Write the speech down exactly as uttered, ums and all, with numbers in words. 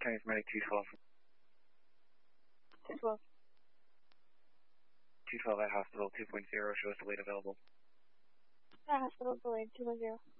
Chinese medic two twelve. two twelve. two twelve at hospital two point zero, show us the lead available. At hospital delayed two one zero.